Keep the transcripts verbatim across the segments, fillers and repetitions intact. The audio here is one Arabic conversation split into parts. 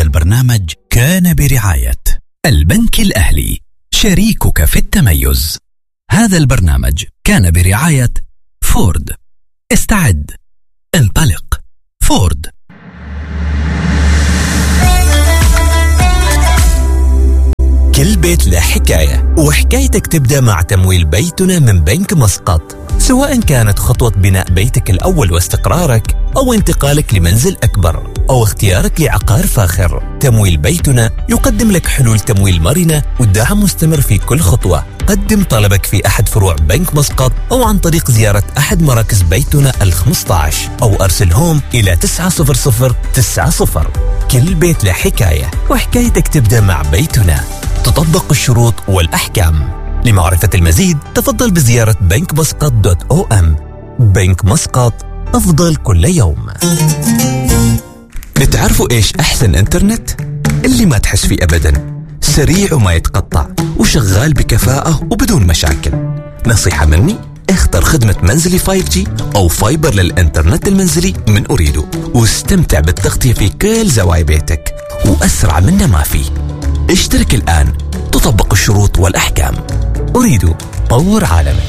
البرنامج كان برعاية البنك الأهلي، شريكك في التميز. هذا البرنامج كان برعاية فورد. استعد، انطلق، فورد. كل بيت له حكاية، وحكايتك تبدأ مع تمويل بيتنا من بنك مسقط. سواء كانت خطوة بناء بيتك الأول واستقرارك، أو انتقالك لمنزل أكبر، أو اختيارك لعقار فاخر، تمويل بيتنا يقدم لك حلول تمويل مرنة ودعم مستمر في كل خطوة. قدم طلبك في أحد فروع بنك مسقط، أو عن طريق زيارة أحد مراكز بيتنا الخمسة عشر، أو أرسلهم إلى تسعة صفر صفر تسعة صفر. كل بيت له حكاية، وحكايتك تبدأ مع بيتنا. تطبق الشروط والأحكام. لمعرفة المزيد تفضل بزيارة بنك مسقط دوت أو أم. بنك مسقط، أفضل كل يوم. بتعرفوا إيش أحسن إنترنت؟ اللي ما تحس فيه أبدا، سريع وما يتقطع، وشغال بكفاءة وبدون مشاكل. نصيحة مني، اختر خدمة منزلي فايف جي أو فايبر للإنترنت المنزلي من أريدو، واستمتع بالتغطية في كل زوايا بيتك، وأسرع منه ما فيه. اشترك الآن، تطبق الشروط والأحكام. أريدو، طور عالمك.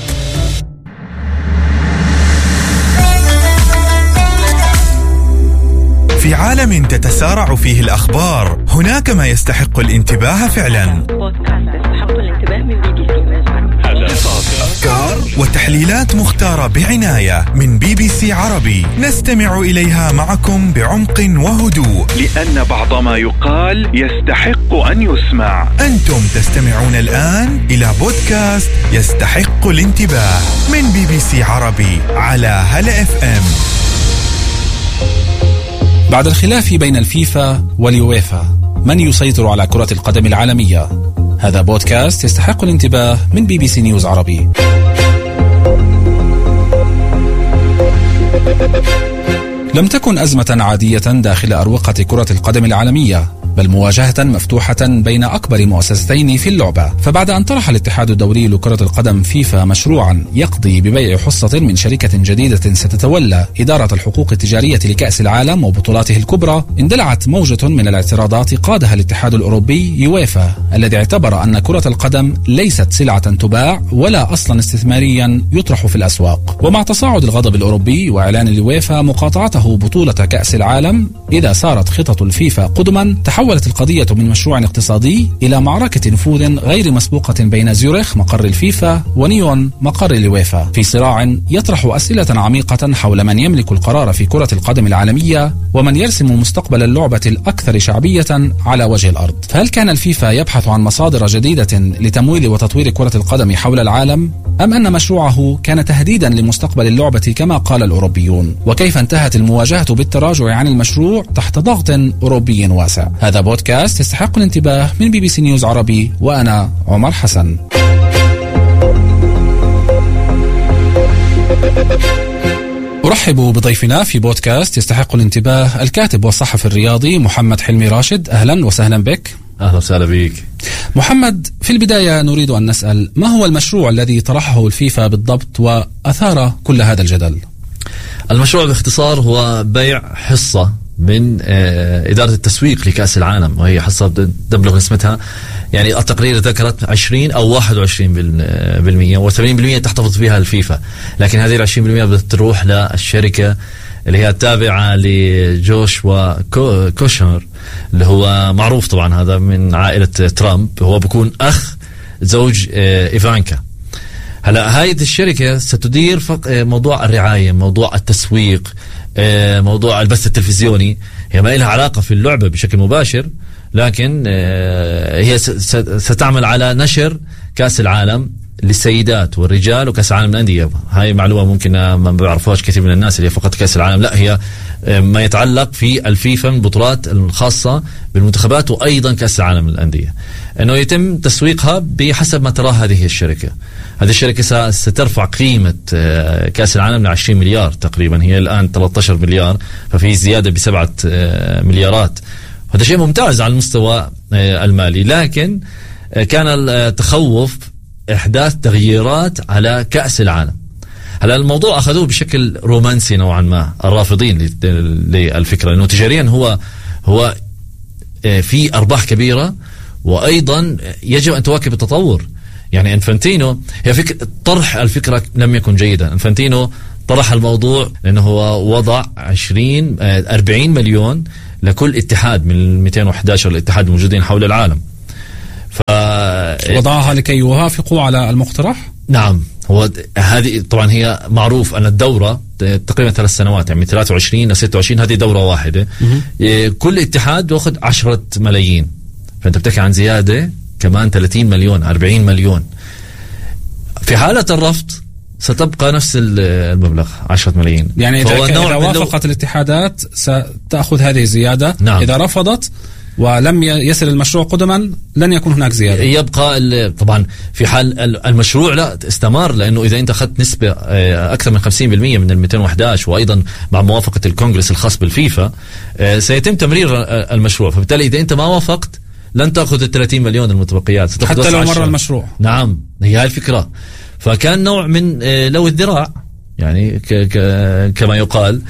في عالم تتسارع فيه الأخبار، هناك ما يستحق الانتباه فعلا. بودكاست يستحق الانتباه من بي بي سي. أفكار وتحليلات مختارة بعناية من بي بي سي عربي، نستمع إليها معكم بعمق وهدوء، لأن بعض ما يقال يستحق أن يسمع. أنتم تستمعون الآن إلى بودكاست يستحق الانتباه من بي بي سي عربي على هلا اف ام. بعد الخلاف بين الفيفا واليويفا، من يسيطر على كرة القدم العالمية؟ هذا بودكاست يستحق الانتباه من بي بي سي نيوز عربي. لم تكن أزمة عادية داخل أروقة كرة القدم العالمية، بل مواجهة مفتوحة بين أكبر مؤسستين في اللعبة. فبعد أن طرح الاتحاد الدولي لكرة القدم فيفا مشروعا يقضي ببيع حصة من شركة جديدة ستتولى إدارة الحقوق التجارية لكأس العالم وبطولاته الكبرى، اندلعت موجة من الاعتراضات قادها الاتحاد الأوروبي يويفا، الذي اعتبر أن كرة القدم ليست سلعة تباع ولا أصلا استثماريا يطرح في الأسواق. ومع تصاعد الغضب الأوروبي وإعلان اليويفا مقاطعته بطولة كأس العالم إذا سارت خطط الفيفا قدما، تحولت القضية من مشروع اقتصادي إلى معركة نفوذ غير مسبوقة بين زيورخ مقر الفيفا ونيون مقر اليويفا، في صراع يطرح أسئلة عميقة حول من يملك القرار في كرة القدم العالمية ومن يرسم مستقبل اللعبة الأكثر شعبية على وجه الأرض. فهل كان الفيفا يبحث عن مصادر جديدة لتمويل وتطوير كرة القدم حول العالم، أم أن مشروعه كان تهديدا لمستقبل اللعبة كما قال الأوروبيون؟ وكيف انتهت المواجهة بالتراجع عن المشروع تحت ضغط أوروبي واسع؟ هذا بودكاست يستحق الانتباه من بي بي سي نيوز عربي، وأنا عمر حسن. أرحب بضيفنا في بودكاست يستحق الانتباه الكاتب والصحفي الرياضي محمد حلمي راشد. أهلا وسهلا بك. أهلا وسهلا بك محمد. في البداية نريد أن نسأل، ما هو المشروع الذي طرحه الفيفا بالضبط وأثار كل هذا الجدل؟ المشروع باختصار هو بيع حصة من إدارة التسويق لكأس العالم، وهي حصة تبلغ نسبتها، يعني التقرير ذكرت عشرين أو واحد وعشرين بالمئة، وثمانين بالمئة تحتفظ فيها الفيفا، لكن هذه العشرين بالمئة بتروح للشركة اللي هي التابعة لجوشوا كوشنر، اللي هو معروف طبعا هذا من عائلة ترامب، هو بيكون أخ زوج إيفانكا. هلا هاي الشركة ستدير موضوع الرعاية، موضوع التسويق، موضوع البث التلفزيوني. هي ما لها علاقة في اللعبة بشكل مباشر، لكن هي ستعمل على نشر كأس العالم للسيدات والرجال وكأس العالم للأندية. هاي معلومة ممكن ما بيعرفوهاش كثير من الناس، اللي فقط كأس العالم، لا، هي ما يتعلق في الفيفا من البطولات الخاصة بالمنتخبات، وأيضا كأس العالم للأندية، أنه يتم تسويقها بحسب ما تراه هذه الشركة. هذه الشركة سترفع قيمة كأس العالم لعشرين مليار تقريبا، هي الآن ثلاثة عشر مليار، ففي زيادة بسبعة مليارات. هذا شيء ممتاز على المستوى المالي، لكن كان التخوف إحداث تغييرات على كأس العالم. هلا الموضوع أخذوه بشكل رومانسي نوعا ما الرافضين للفكرة، لأنه تجاريا هو هو في أرباح كبيرة، وأيضا يجب أن تواكب التطور. يعني إنفانتينو هي فكرة طرح الفكرة لم يكن جيدا. إنفانتينو طرح الموضوع لأنه هو وضع عشرين أربعين مليون لكل اتحاد من ال مئتين وإحدى عشر الاتحاد الموجودين حول العالم. ف وضعها لكي يوافقوا على المقترح. نعم، هو هذه طبعا هي معروف أن الدورة تقريبا ثلاث سنوات، يعني من ثلاثة وعشرين ل ستة وعشرين، هذه دورة واحدة. كل اتحاد يأخذ عشرة ملايين، فأنت بتحكي عن زيادة كمان ثلاثين مليون أربعين مليون. في حالة الرفض ستبقى نفس المبلغ عشرة ملايين. يعني إذا, إذا وافقت الاتحادات ستأخذ هذه الزيادة. نعم. إذا رفضت ولم يصل المشروع قدما لن يكون هناك زيادة. يبقى طبعا في حال المشروع لا استمر، لأنه إذا أنت أخذت نسبة أكثر من خمسين بالمئة من المئتين وإحدى عشر، وأيضا مع موافقة الكونغرس الخاص بالفيفا سيتم تمرير المشروع. فبالتالي إذا أنت ما وافقت لن تأخذ الثلاثين مليون المتبقيات، حتى لو مر المشروع. نعم، هي هاي الفكرة. فكان نوع من لو الذراع يعني كما يقال.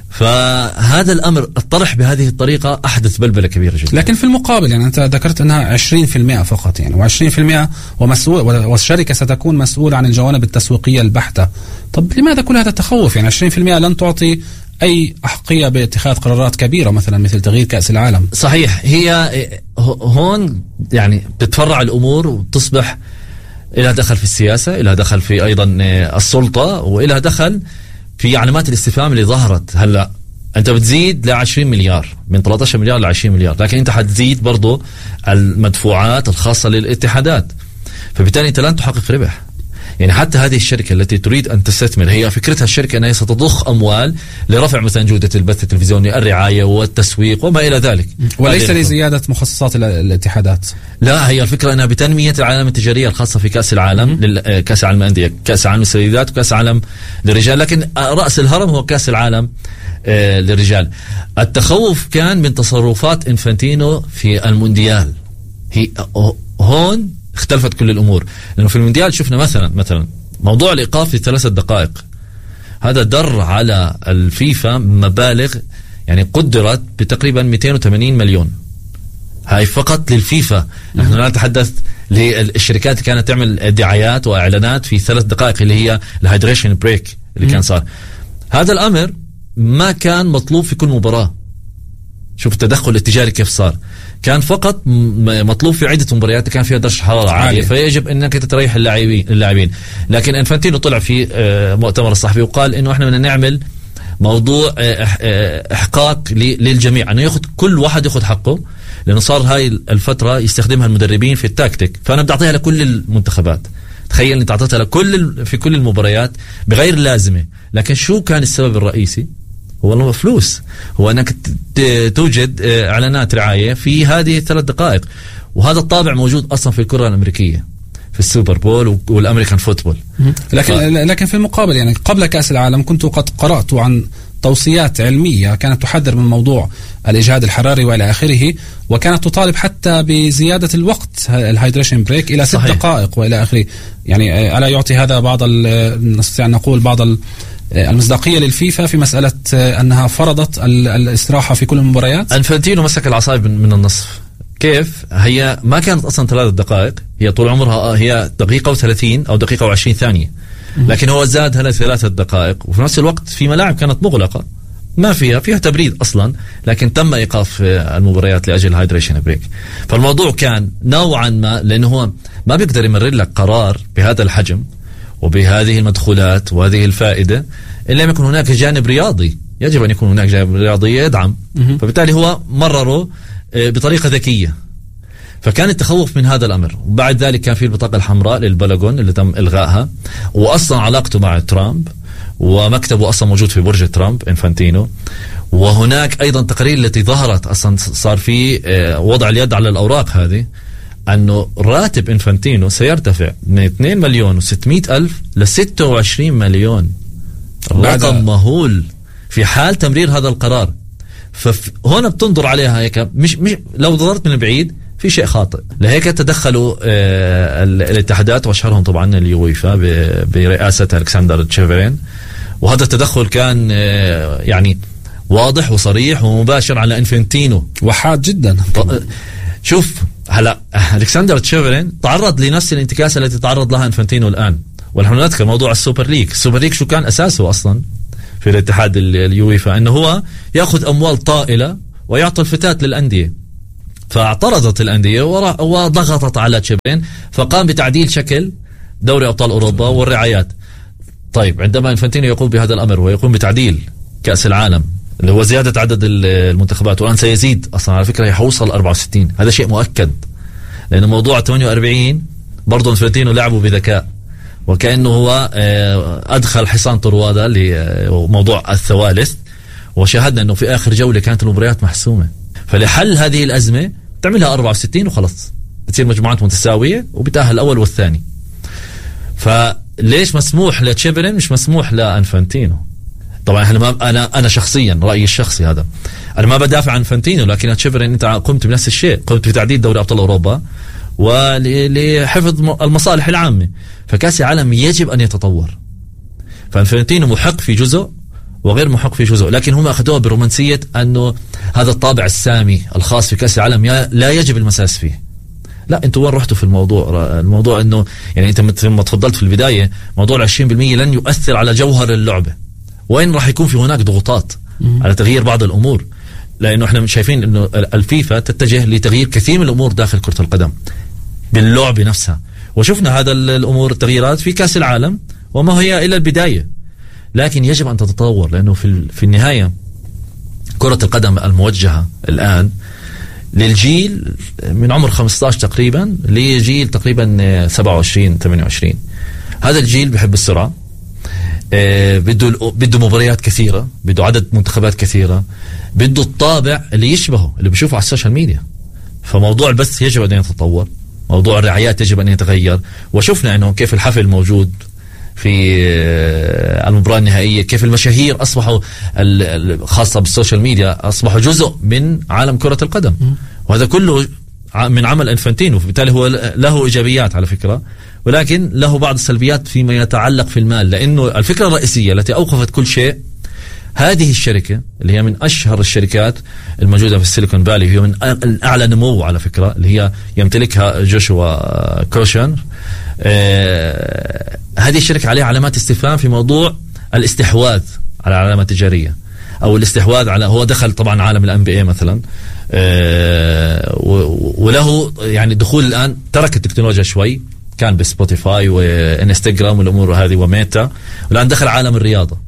فهذا الأمر الطرح بهذه الطريقة أحدث بلبلة كبيرة جدا. لكن في المقابل يعني أنت ذكرت أنها عشرين بالمئة فقط، يعني وعشرين بالمئة ومسؤول، والشركة ستكون مسؤولة عن الجوانب التسويقية البحتة. طب لماذا كل هذا التخوف؟ يعني عشرين بالمئة لن تعطي أي أحقية باتخاذ قرارات كبيرة مثلا مثل تغيير كأس العالم. صحيح، هي هون يعني بتتفرع الأمور وتصبح إلها دخل في السياسة، إلها دخل في أيضا السلطة، وإلها دخل في علامات الاستفهام اللي ظهرت. هلا أنت بتزيد ل عشرين مليار، من ثلاثة عشر مليار ل عشرين مليار، لكن أنت حتزيد برضو المدفوعات الخاصة للاتحادات، فبالتالي أنت لن تحقق ربح. يعني حتى هذه الشركة التي تريد أن تستثمر، هي فكرتها الشركة أنها ستضخ أموال لرفع مثلا جودة البث التلفزيوني، الرعاية والتسويق وما إلى ذلك، وليس لزيادة مخصصات الاتحادات. لا، هي الفكرة أنها بتنمية العلامة التجارية الخاصة في كأس العالم، كأس العالم للأندية، كأس العالم للسيدات، وكأس العالم للرجال، لكن رأس الهرم هو كأس العالم للرجال. التخوف كان من تصرفات إنفانتينو في المونديال. هي هون اختلفت كل الأمور، لأنه في المونديال شفنا مثلا مثلا موضوع الإيقاف في ثلاثة دقائق، هذا در على الفيفا مبالغ يعني قدرت بتقريبا مئتين وثمانين مليون. هاي فقط للفيفا. نحن لا نتحدث للشركات اللي كانت تعمل دعايات وإعلانات في ثلاث دقائق اللي هي الهيدريشن بريك اللي كان صار. هذا الأمر ما كان مطلوب في كل مباراة. شوف التدخل التجاري كيف صار، كان فقط مطلوب في عدة مباريات كان فيها درجة حرارة عالية، فيجب انك تريح اللاعبين اللاعبين لكن انفانتينو طلع في مؤتمر الصحفي وقال انه احنا بدنا نعمل موضوع احقاق للجميع، انه ياخذ كل واحد ياخذ حقه، لانه صار هاي الفترة يستخدمها المدربين في التاكتيك، فانا بدي اعطيها لكل المنتخبات. تخيل انت اعطيتها لكل في كل المباريات بغير لازمة، لكن شو كان السبب الرئيسي؟ هو فلوس، هو انك توجد اعلانات رعاية في هذه الثلاث دقائق، وهذا الطابع موجود اصلا في الكرة الامريكية في السوبر بول والامريكان فوتبول. لكن ف... لكن في المقابل يعني قبل كأس العالم كنت قد قرأت عن توصيات علمية كانت تحذر من موضوع الإجهاد الحراري وإلى آخره، وكانت تطالب حتى بزيادة الوقت الهيدريشن بريك إلى ست دقائق وإلى آخره. يعني ألا يعطي هذا بعض نستطيع أن نقول بعض المصداقية للفيفا في مسألة أنها فرضت الاستراحة في كل المباريات؟ انفانتينو مسك العصاية من النصف. كيف؟ هي ما كانت أصلا ثلاث دقائق، هي طول عمرها هي دقيقة وثلاثين أو دقيقة وعشرين ثانية، لكن هو زادها لثلاثة دقائق، وفي نفس الوقت في ملاعب كانت مغلقة ما فيها فيها تبريد أصلا، لكن تم إيقاف المباريات لأجل هايدريشن بريك. فالموضوع كان نوعا ما، لأنه هو ما بيقدر يمرر لك قرار بهذا الحجم وبهذه المدخولات وهذه الفائدة إلا لم يكن هناك جانب رياضي، يجب أن يكون هناك جانب رياضي يدعم. فبالتالي هو مرره بطريقة ذكية، فكان التخوف من هذا الأمر. وبعد ذلك كان في البطاقة الحمراء للبلاغون اللي تم إلغائها، وأصلا علاقته مع ترامب ومكتبه أصلا موجود في برج ترامب انفانتينو. وهناك أيضا تقارير التي ظهرت أصلا صار في وضع اليد على الأوراق هذه، أنه راتب انفانتينو سيرتفع من اثنين مليون وستمائة ألف ل ستة وعشرين مليون، رقم مهول في حال تمرير هذا القرار. فهنا بتنظر عليها هيك، مش, مش لو نظرت من بعيد في شيء خاطئ. لهيك تدخلوا آه الاتحادات، واشهرهم طبعا اليويفا برئاسة ألكسندر تشيفرين، وهذا التدخل كان آه يعني واضح وصريح ومباشر على إنفانتينو، وحاد جدا. شوف هلا ألكسندر تشيفرين تعرض لنفس الانتكاسة التي تعرض لها إنفانتينو الآن. ونحن نذكر موضوع السوبر ليج. السوبر ليج شو كان أساسه أصلا في الاتحاد اليويفا؟ أنه هو يأخذ أموال طائلة ويعطي الفتات للأندية. فاعترضت الأندية وضغطت على تشيفرين، فقام بتعديل شكل دوري أبطال أوروبا والرعايات. طيب عندما إنفانتينو يقوم بهذا الأمر ويقوم بتعديل كأس العالم اللي هو زيادة عدد المنتخبات، والآن سيزيد أصلا على فكرة يحوصل أربعة وستين، هذا شيء مؤكد، لأن موضوع ثمانية وأربعين برضو إنفانتينو لعبه بذكاء، وكأنه هو أدخل حصان طروادة لموضوع الثوالث، وشاهدنا أنه في آخر جولة كانت المباريات محسومة. فلحل هذه الأزمة تعملها أربعة وستين وخلص، بتصير مجموعات متساوية وبتأهل الأول والثاني. فليش مسموح لتشيفرين مش مسموح لإنفانتينو؟ طبعا احنا ما انا انا شخصيا رايي الشخصي هذا، انا ما بدافع عن فانتينو، لكن تشيفرين انت قمت بنفس الشيء، قمت بتعديل دوري ابطال اوروبا ولحفظ المصالح العامه. فكاس العالم يجب ان يتطور، فانفانتينو محق في جزء وغير محق في جزء، لكن هم اخذوها برومانسيه انه هذا الطابع السامي الخاص في كاس العالم لا يجب المساس فيه. لا، انتوا وين رحتوا في الموضوع؟ الموضوع انه يعني انت مثل ما تفضلت في البدايه، موضوع العشرين بالمية لن يؤثر على جوهر اللعبه، وين راح يكون في هناك ضغوطات على تغيير بعض الأمور، لأنه احنا شايفين أنه الفيفا تتجه لتغيير كثير من الأمور داخل كرة القدم باللعبة نفسها، وشفنا هذا الأمور التغييرات في كأس العالم وما هي إلى البداية، لكن يجب أن تتطور، لأنه في في النهاية كرة القدم الموجهة الآن للجيل من عمر خمسة عشر تقريبا لجيل تقريبا سبعة وعشرين ثمانية وعشرين. هذا الجيل بيحب السرعة، آه بده بده مباريات كثيرة، بده عدد منتخبات كثيرة، بده الطابع اللي يشبهه اللي بشوفه على السوشيال ميديا. فموضوع البث يجب أن يتطور، موضوع الرعايات يجب أن يتغير، وشفنا أنه كيف الحفل موجود في آه المباراة النهائية، كيف المشاهير أصبحوا خاصة بالسوشيال ميديا أصبحوا جزء من عالم كرة القدم، وهذا كله من عمل إنفانتينو. فبالتالي هو له إيجابيات على فكرة، ولكن له بعض السلبيات فيما يتعلق في المال، لأنه الفكرة الرئيسية التي أوقفت كل شيء هذه الشركة اللي هي من أشهر الشركات الموجودة في السيليكون فالي، هي من أعلى نمو على فكرة، اللي هي يمتلكها جوشوا كوشن. آه هذه الشركة عليها علامات استفهام في موضوع الاستحواذ على علامات تجارية، أو الاستحواذ على، هو دخل طبعا عالم الام بي اي مثلا، آه وله يعني دخول الآن، ترك التكنولوجيا شوي، كان بسبوتيفاي وانستغرام والأمور هذه وميتا، والآن دخل عالم الرياضة.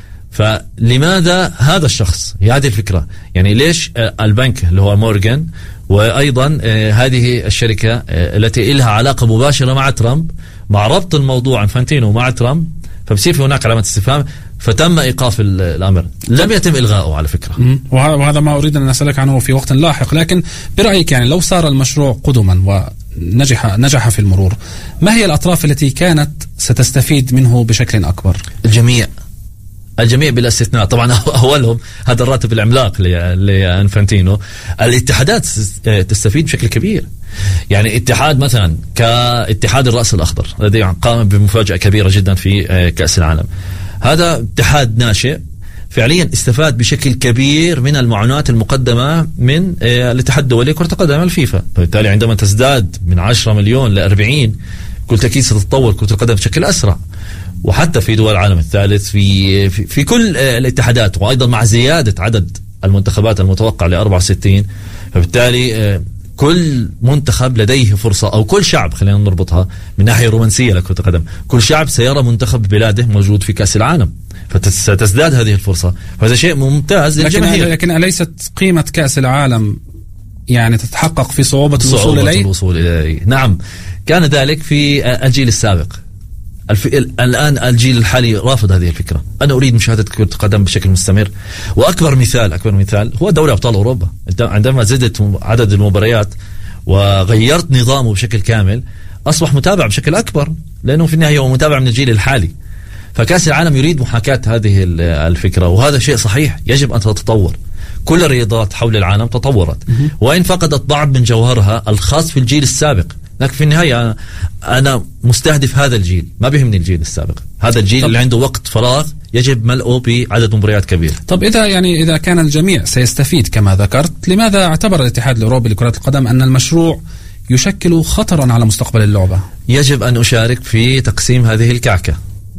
فلماذا هذا الشخص؟ هي هذه الفكرة، يعني ليش البنك اللي هو مورغان، وأيضا هذه الشركة التي لها علاقة مباشرة مع ترامب، مع ربط الموضوع إنفانتينو مع ترامب، فبصير في هناك علامة استفهام، فتم إيقاف الأمر، لم يتم إلغائه على فكرة. وهذا ما أريد أن أسألك عنه في وقت لاحق. لكن برأيك يعني لو صار المشروع قدما ونجح نجح في المرور، ما هي الأطراف التي كانت ستستفيد منه بشكل أكبر؟ الجميع الجميع بلا استثناء. طبعا أولهم هذا الراتب العملاق لإنفانتينو. الاتحادات تستفيد بشكل كبير، يعني اتحاد مثلا كاتحاد الرأس الأخضر الذي قام بمفاجأة كبيرة جدا في كأس العالم، هذا اتحاد ناشئ فعليا استفاد بشكل كبير من المعونات المقدمة من الاتحاد الدولي كرة القدم الفيفا. فبالتالي عندما تزداد من عشرة مليون ل أربعين، كل تأكيد ستتطور كرة القدم بشكل أسرع، وحتى في دول العالم الثالث في, في في كل الاتحادات، وأيضا مع زيادة عدد المنتخبات المتوقع ل أربعة وستين. فبالتالي كل منتخب لديه فرصة، أو كل شعب، خلينا نربطها من ناحية رومانسية لكرة القدم، كل شعب سيرى منتخب بلاده موجود في كأس العالم، فتزداد هذه الفرصة، فهذا شيء ممتاز للجماهير. لكن, لكن أليست قيمة كأس العالم يعني تتحقق في صعوبة, صعوبة الوصول إليه؟ الوصول إليه نعم، كان ذلك في الجيل السابق. الف... الآن الجيل الحالي رافض هذه الفكرة. أنا أريد مشاهدة كرة القدم بشكل مستمر، وأكبر مثال أكبر مثال هو دوري أبطال أوروبا. عندما زدت عدد المباريات وغيرت نظامه بشكل كامل، أصبح متابع بشكل أكبر، لأنه في النهاية هو متابع من الجيل الحالي. فكأس العالم يريد محاكاة هذه الفكرة، وهذا شيء صحيح، يجب أن تتطور. كل الرياضات حول العالم تطورت، وإن فقدت بعض من جوهرها الخاص في الجيل السابق. لكن في النهاية أنا مستهدف هذا الجيل، ما بيهمني الجيل السابق. هذا الجيل اللي عنده وقت فراغ يجب ملئه بعدد مباريات كبير. طب إذا يعني إذا كان الجميع سيستفيد كما ذكرت، لماذا اعتبر الاتحاد الأوروبي لكرة القدم أن المشروع يشكل خطرا على مستقبل اللعبة؟ يجب أن أشارك في تقسيم هذه الكعكة،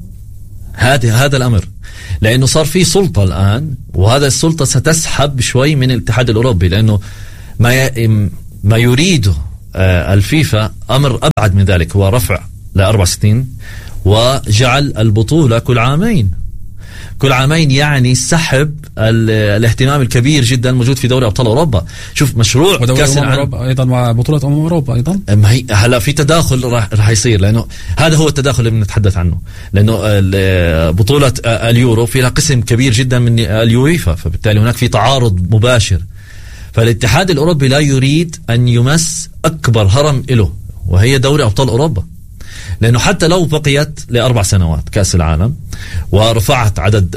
هذا هذا الأمر، لأنه صار في سلطة الآن، وهذا السلطة ستسحب شوي من الاتحاد الأوروبي، لأنه ما ما يريده الفيفا أمر أبعد من ذلك، هو رفع لأربع سنين وجعل البطولة كل عامين. كل عامين يعني سحب الاهتمام الكبير جدا موجود في دوري أبطال أوروبا. شوف مشروع كأس العالم أيضا وبطولة أمم أوروبا أيضا، ما هي هلا في تداخل راح راح يصير، لأنه هذا هو التداخل اللي بنتحدث عنه، لأنه بطولة اليورو فيها قسم كبير جدا من اليويفا، فبالتالي هناك في تعارض مباشر. فالاتحاد الأوروبي لا يريد أن يمس أكبر هرم له وهي دوري أبطال أوروبا، لأنه حتى لو بقيت لأربع سنوات كأس العالم ورفعت عدد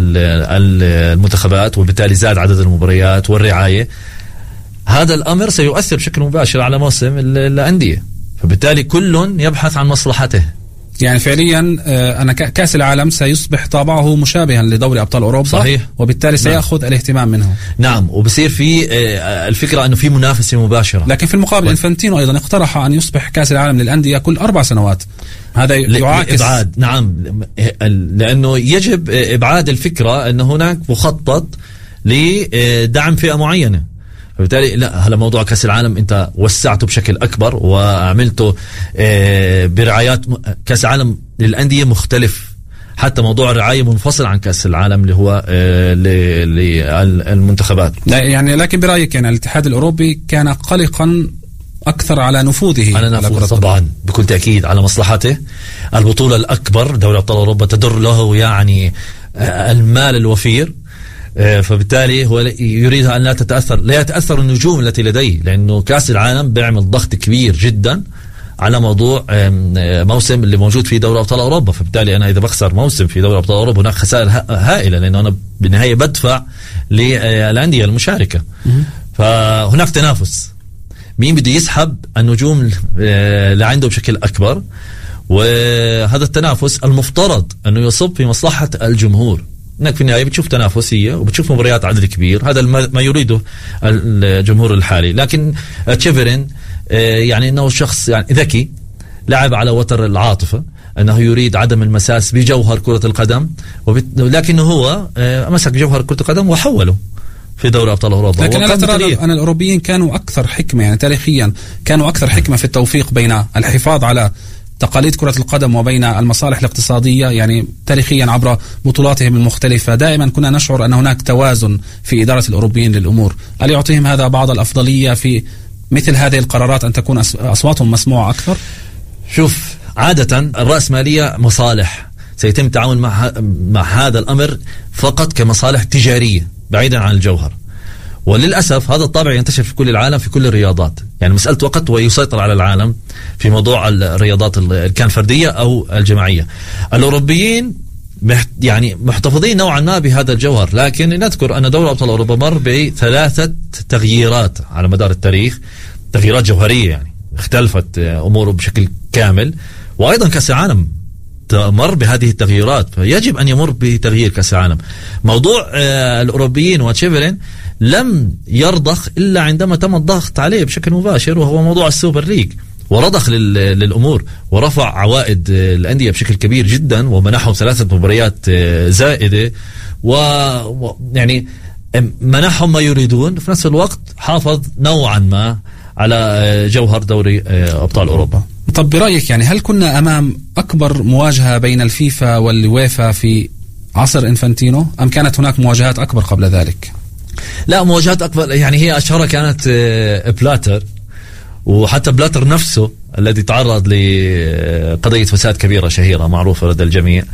المنتخبات وبالتالي زاد عدد المباريات والرعاية، هذا الأمر سيؤثر بشكل مباشر على موسم الأندية، فبالتالي كل يبحث عن مصلحته. يعني فعليا أنا كأس العالم سيصبح طابعه مشابها لدوري أبطال أوروبا، صحيح. وبالتالي سيأخذ نعم. الاهتمام منه. نعم، وبصير في الفكرة أنه في منافسة مباشرة. لكن في المقابل و... إنفانتينو أيضا اقترح أن يصبح كأس العالم للأندية كل أربع سنوات، هذا يعاكس إبعاد. نعم، لأنه يجب إبعاد الفكرة أن هناك مخطط لدعم فئة معينة، فبالتالي لا، هلا موضوع كأس العالم انت وسعته بشكل اكبر وعملته برعايات. كأس العالم للأندية مختلف، حتى موضوع الرعاية منفصل عن كأس العالم اللي هو للمنتخبات. لا يعني لكن برأيك يعني الاتحاد الأوروبي كان قلقا أكثر على نفوذه، على نفوذه طبعا بكل تأكيد على مصلحته. البطولة الأكبر دوري أبطال أوروبا تدر له يعني المال الوفير، فبالتالي هو يريد أن لا تتأثر لا يتأثر النجوم التي لديه، لأنه كأس العالم بيعمل ضغط كبير جدا على موضوع موسم اللي موجود في دوري أبطال أوروبا. فبالتالي أنا إذا بخسر موسم في دوري أبطال أوروبا هناك خسائر هائلة، لأنه أنا بالنهاية بدفع للأندية المشاركة. فهناك تنافس، مين بده يسحب النجوم اللي عنده بشكل أكبر، وهذا التنافس المفترض أنه يصب في مصلحة الجمهور. انك في النهايه بتشوف تنافسيه وبتشوف مباريات عدد كبير، هذا ما يريده الجمهور الحالي. لكن تشيفرين يعني انه شخص يعني ذكي، لعب على وتر العاطفه، انه يريد عدم المساس بجوهر كره القدم، ولكنه هو مسك جوهر كره القدم وحوله في دوري ابطال اوروبا. لكن انا ترى ان الاوروبيين كانوا اكثر حكمه، يعني تاريخيا كانوا اكثر حكمه في التوفيق بين الحفاظ على تقاليد كرة القدم وبين المصالح الاقتصادية. يعني تاريخيا عبر بطولاتهم المختلفة دائما كنا نشعر أن هناك توازن في إدارة الأوروبيين للأمور. هل يعطيهم هذا بعض الأفضلية في مثل هذه القرارات أن تكون أصواتهم مسموعة أكثر؟ شوف، عادة الرأسمالية مصالح سيتم التعامل مع مع هذا الأمر فقط كمصالح تجارية بعيدا عن الجوهر، وللأسف هذا الطابع ينتشر في كل العالم في كل الرياضات. يعني مسألة وقت ويسيطر على العالم في موضوع الرياضات كان فردية أو الجماعية. الأوروبيين يعني محتفظين نوعا ما بهذا الجوهر، لكن نذكر أن دوري أبطال أوروبا مر بثلاثة تغييرات على مدار التاريخ، تغييرات جوهرية يعني اختلفت أموره بشكل كامل، وأيضا كأس العالم مر بهذه التغييرات، فيجب أن يمر بتغيير كأس العالم. موضوع الأوروبيين وتشيفرين لم يرضخ إلا عندما تم الضغط عليه بشكل مباشر، وهو موضوع السوبر ليج، ورضخ للأمور ورفع عوائد الأندية بشكل كبير جدا، ومنحهم ثلاثة مباريات زائدة، ويعني منحهم ما يريدون، في نفس الوقت حافظ نوعا ما على جوهر دوري أبطال أوروبا. طب برأيك يعني هل كنا أمام أكبر مواجهة بين الفيفا والويفا في عصر إنفانتينو، أم كانت هناك مواجهات أكبر قبل ذلك؟ لا، مواجهات أكبر، يعني هي أشهرها كانت بلاتر، وحتى بلاتر نفسه الذي تعرض لقضية فساد كبيرة شهيرة معروفة لدى الجميع،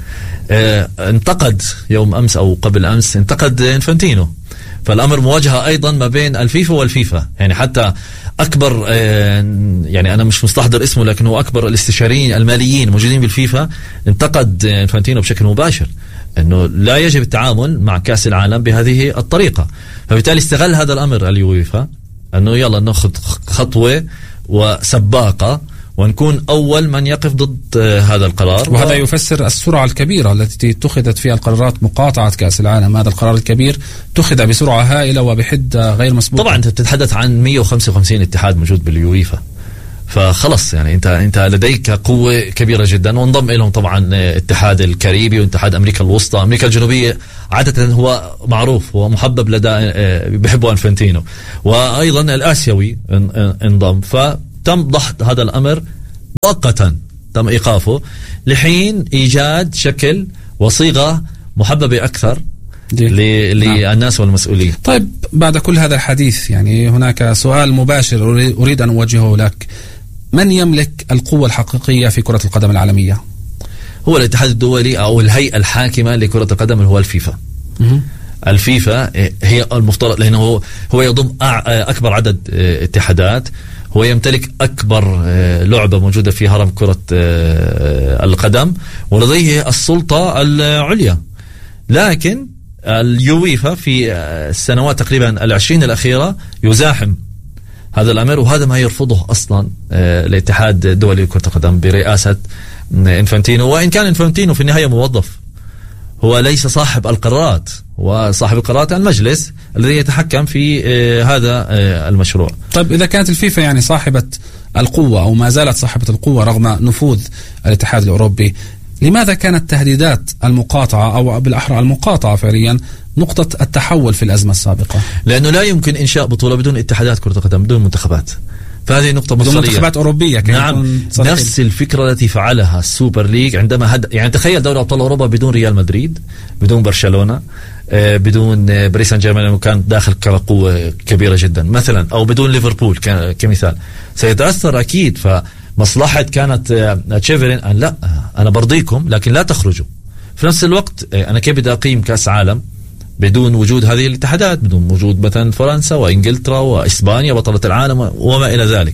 انتقد يوم أمس أو قبل أمس انتقد إنفانتينو. فالأمر مواجهة أيضا ما بين الفيفا والفيفا، يعني حتى أكبر، يعني أنا مش مستحضر اسمه، لكن هو أكبر الاستشاريين الماليين موجودين بالفيفا انتقد إنفانتينو بشكل مباشر أنه لا يجب التعامل مع كأس العالم بهذه الطريقة. فبالتالي استغل هذا الأمر اليويفا أنه يلا نأخذ خطوة وسباقة ونكون أول من يقف ضد هذا القرار. وهذا و... يفسر السرعة الكبيرة التي اتخذت فيها القرارات مقاطعة كأس العالم. هذا القرار الكبير اتخذ بسرعة هائلة وبحدة غير مسبوقة. طبعا أنت بتتحدث عن مئة وخمسة وخمسين اتحاد موجود باليويفا، فخلص يعني انت انت لديك قوه كبيره جدا، وانضم لهم طبعا الاتحاد الكاريبي واتحاد امريكا الوسطى. امريكا الجنوبيه عاده هو معروف هو محبب لدى بيحبوا انفانتينو، وايضا الاسيوي انضم، فتم ضغط هذا الامر مؤقتا، تم ايقافه لحين ايجاد شكل وصيغه محببه اكثر للناس والمسؤولين. طيب بعد كل هذا الحديث يعني هناك سؤال مباشر اريد ان اوجهه لك. من يملك القوة الحقيقية في كرة القدم العالمية؟ هو الاتحاد الدولي أو الهيئة الحاكمة لكرة القدم اللي هو الفيفا. م- الفيفا هي المفترض، لأنه هو يضم أكبر عدد اتحادات، هو يمتلك أكبر لعبة موجودة في هرم كرة القدم، ولديه السلطة العليا. لكن اليويفا في السنوات تقريبا العشرين الأخيرة يزاحم هذا الأمر، وهذا ما يرفضه أصلا الاتحاد الدولي لكرة القدم برئاسة إنفانتينو. وإن كان إنفانتينو في النهاية موظف، هو ليس صاحب القرارات، وصاحب القرارات المجلس الذي يتحكم في هذا المشروع. طيب إذا كانت الفيفا يعني صاحبة القوة أو ما زالت صاحبة القوة رغم نفوذ الاتحاد الأوروبي، لماذا كانت تهديدات المقاطعة أو بالأحرى المقاطعة فعليا نقطة التحول في الأزمة السابقة؟ لأنه لا يمكن إنشاء بطولة بدون اتحادات كرة القدم، بدون منتخبات، فهذه نقطة مصيرية. بدون منتخبات أوروبية. نعم، نفس الفكرة التي فعلها السوبر ليج عندما هد... يعني تخيل دوري أبطال أوروبا بدون ريال مدريد، بدون برشلونة، آه بدون باريس سان جيرمان لأنه كان داخل كقوة كبيرة جدا مثلا، أو بدون ليفربول ك... كمثال، سيتأثر أكيد. فمصلحة كانت تشيفرين أن لا، أنا برضيكم لكن لا تخرجوا. في نفس الوقت أنا كيف بدي أقيم كأس عالم بدون وجود هذه الاتحادات، بدون وجود مثلا فرنسا وإنجلترا وإسبانيا بطلة العالم وما إلى ذلك.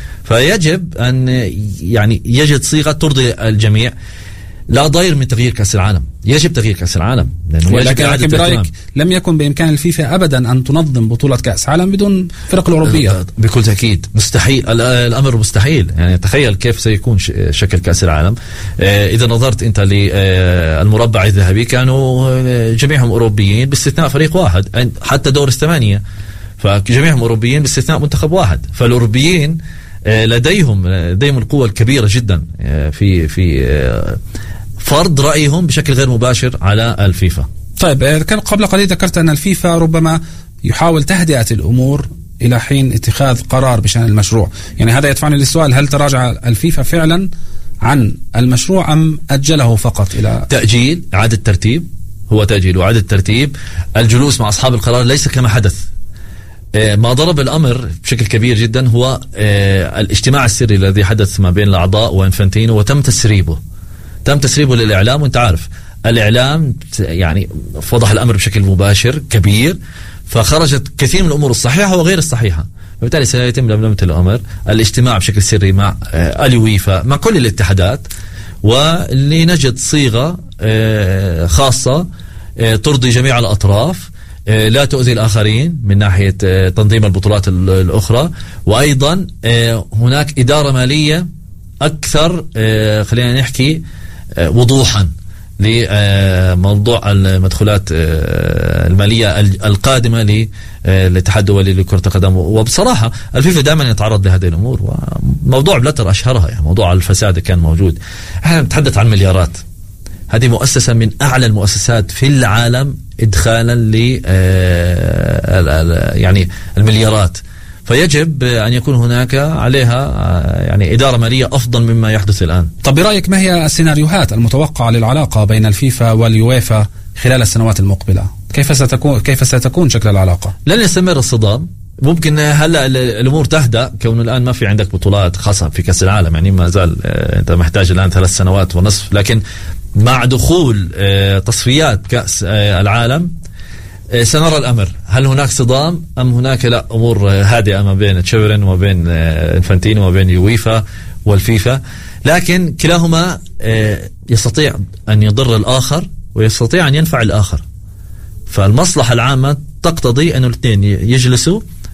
فيجب أن يعني يجد صيغة ترضي الجميع. لا ضير من تغيير كأس العالم، يجب تغيير كأس العالم، لكن, لكن برأيك لم يكن بإمكان الفيفا أبدا أن تنظم بطولة كأس عالم بدون فرق الأوروبية؟ بكل تأكيد مستحيل، الأمر مستحيل. يعني تخيل كيف سيكون شكل كأس العالم. إذا نظرت أنت للمربع الذهبي كانوا جميعهم أوروبيين باستثناء فريق واحد، حتى دور الثمانية فجميعهم أوروبيين باستثناء منتخب واحد. فالأوروبيين لديهم لديهم القوة الكبيرة جدا في في فرض رأيهم بشكل غير مباشر على الفيفا. طيب كان قبل قليل ذكرت أن الفيفا ربما يحاول تهدئة الأمور إلى حين اتخاذ قرار بشأن المشروع. يعني هذا يدفعني للسؤال، هل تراجع الفيفا فعلا عن المشروع أم أجله فقط إلى تأجيل إعادة ترتيب؟ هو تأجيل وإعادة ترتيب. الجلوس مع أصحاب القرار ليس كما حدث. ما ضرب الأمر بشكل كبير جدا هو الاجتماع السري الذي حدث ما بين الأعضاء وإنفانتينو، وتم تسريبه تم تسريبه للإعلام. وانت عارف الإعلام يعني فضح الأمر بشكل مباشر كبير، فخرجت كثير من الأمور الصحيحة وغير الصحيحة. وبالتالي سيتم لملمة الأمر الاجتماع بشكل سري مع اليويفا مع كل الاتحادات، ولنجد صيغة خاصة ترضي جميع الأطراف، لا تؤذي الآخرين من ناحية تنظيم البطولات الأخرى، وأيضا هناك إدارة مالية أكثر خلينا نحكي وضوحا لموضوع المدخولات المالية القادمة للاتحاد الدولي لكرة القدم. وبصراحة الفيفا دائما يتعرض لهذه الأمور، وموضوع بلاتر أشهرها، يعني موضوع الفساد كان موجود. احنا نتحدث عن مليارات، هذه مؤسسة من أعلى المؤسسات في العالم إدخالا ل يعني المليارات، فيجب أن يكون هناك عليها يعني إدارة مالية أفضل مما يحدث الآن. طب برأيك ما هي السيناريوهات المتوقعة للعلاقة بين الفيفا واليويفا خلال السنوات المقبلة؟ كيف ستكون كيف ستكون شكل العلاقة؟ لن يستمر الصدام. ممكن هلا الامور تهدأ كونه الان ما في عندك بطولات خاصه في كاس العالم، يعني ما زال انت محتاج الان ثلاث سنوات ونصف، لكن مع دخول تصفيات كاس العالم سنرى الامر، هل هناك صدام ام هناك لا امور هادئه ما بين تشيفرين وما بين انفانتينو وما بين يويفا والفيفا. لكن كلاهما يستطيع ان يضر الاخر ويستطيع ان ينفع الاخر، فالمصلحه العامه تقتضي أن الاثنين يجلسوا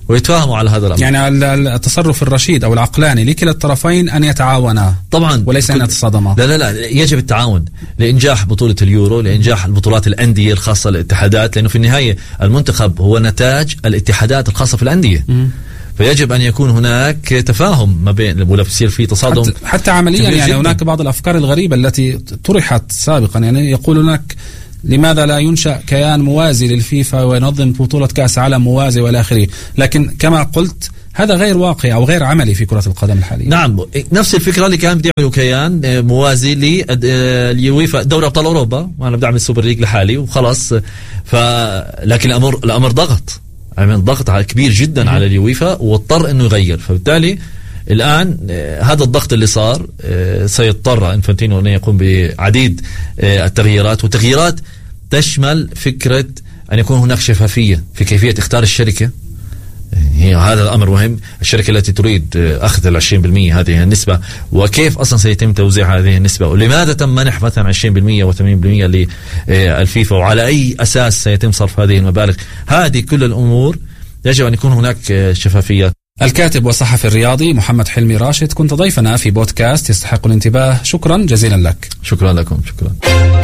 ويتفاهموا على هذا الأمر. يعني التصرف الرشيد أو العقلاني لكلا الطرفين أن يتعاونا طبعا وليس أن يتصادما. لا لا لا يجب التعاون لإنجاح بطولة اليورو، لإنجاح البطولات الأندية الخاصة الاتحادات، لأنه في النهاية المنتخب هو نتاج الاتحادات الخاصة في الأندية. م- فيجب أن يكون هناك تفاهم ما بين، ولا بصير في تصادم حتى, حتى عمليا. يعني جداً. هناك بعض الأفكار الغريبة التي طرحت سابقا، يعني يقول هناك لماذا لا ينشأ كيان موازي للفيفا وينظم بطولة كأس عالم موازي والى آخره، لكن كما قلت هذا غير واقعي أو غير عملي في كرة القدم الحالية. نعم، نفس الفكرة اللي كان بدي يعملوا كيان موازي لليويفا دوري أبطال أوروبا، وأنا بدي أعمل السوبر ليج لحالي وخلاص. ف لكن الأمر الأمر ضغط، عمل ضغط كبير جدا على اليويفا واضطر إنه يغير. فبالتالي الآن هذا الضغط اللي صار سيضطر إنفانتينو أن يقوم بعديد التغييرات، وتغييرات تشمل فكرة أن يكون هناك شفافية في كيفية اختيار الشركة. هي هذا الأمر مهم، الشركة التي تريد أخذ العشرين بالمئة هذه النسبة، وكيف أصلا سيتم توزيع هذه النسبة، ولماذا تم منح مثلا عشرين بالمئة وثمانين بالمئة للفيفا، وعلى أي أساس سيتم صرف هذه المبالغ. هذه كل الأمور يجب أن يكون هناك شفافية. الكاتب والصحفي الرياضي محمد حلمي راشد كنت ضيفنا في بودكاست يستحق الانتباه، شكرا جزيلا لك. شكرا لكم. شكرا.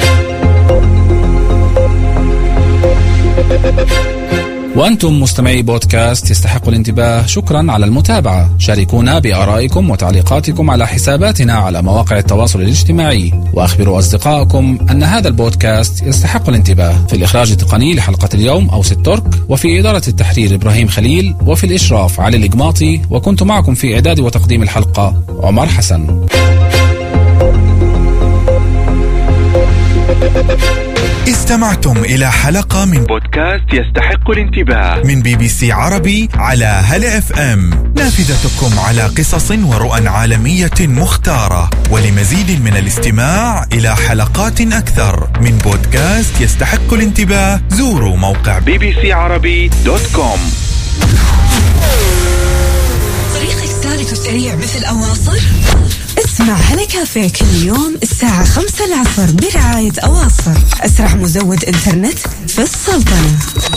وأنتم مستمعي بودكاست يستحق الانتباه، شكرا على المتابعة. شاركونا بآرائكم وتعليقاتكم على حساباتنا على مواقع التواصل الاجتماعي، وأخبروا أصدقائكم أن هذا البودكاست يستحق الانتباه. في الإخراج التقني لحلقة اليوم أوس الترك، وفي إدارة التحرير إبراهيم خليل، وفي الإشراف علي الإقماطي، وكنت معكم في إعداد وتقديم الحلقة عمر حسن. استمعتم إلى حلقة من بودكاست يستحق الانتباه من بي بي سي عربي على هلا اف ام، نافذتكم على قصص ورؤى عالمية مختارة. ولمزيد من الاستماع إلى حلقات أكثر من بودكاست يستحق الانتباه زوروا موقع بي بي سي عربي دوت كوم. طريقك سالك وسريع مثل أواصر؟ اسمع هلا كافيه كل يوم الساعة خمسة العصر برعاية أواصر، أسرع مزود إنترنت في السلطنة.